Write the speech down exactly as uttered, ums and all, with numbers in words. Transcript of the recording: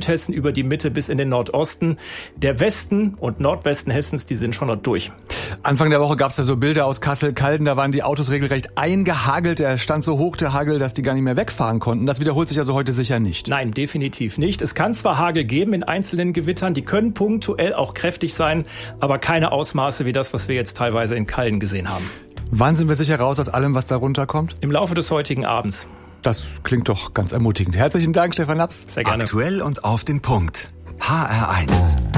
Südhessen über die Mitte bis in den Nordosten. Der Westen und Nordwesten Hessens, die sind schon noch durch. Anfang der Woche gab es da so Bilder aus Kassel-Calden, da waren die Autos regelrecht eingehagelt. Der stand so hoch, der Hagel, dass die gar nicht mehr wegfahren konnten. Das wiederholt sich also heute sicher nicht. Nein, definitiv nicht. Es kann zwar Hagel geben in einzelnen Gewittern, die können punktuell auch kräftig sein, aber keine Ausmaße wie das, was wir jetzt teilweise in Calden gesehen haben. Wann sind wir sicher raus aus allem, was da runterkommt? Im Laufe des heutigen Abends. Das klingt doch ganz ermutigend. Herzlichen Dank, Stefan Laps. Sehr gerne. Aktuell und auf den Punkt. H R eins.